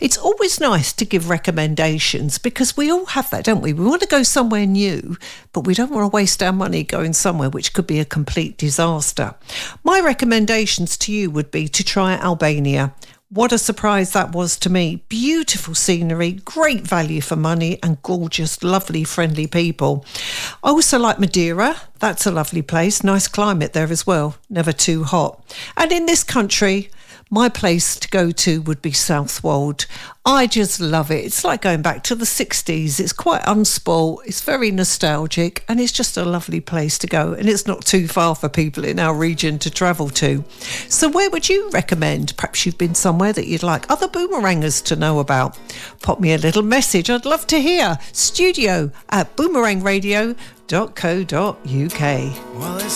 It's always nice to give recommendations because we all have that, don't we? We want to go somewhere new, but we don't want to waste our money going somewhere which could be a complete disaster. My recommendations to you would be to try Albania. What a surprise that was to me. Beautiful scenery, great value for money, and gorgeous, lovely, friendly people. I also like Madeira. That's a lovely place. Nice climate there as well. Never too hot. And in this country, my place to go to would be Southwold. I just love it. It's like going back to the 60s. It's quite unspoilt. It's very nostalgic, and it's just a lovely place to go. And it's not too far for people in our region to travel to. So where would you recommend? Perhaps you've been somewhere that you'd like other boomerangers to know about. Pop me a little message. I'd love to hear. Studio@boomerangradio.co.uk.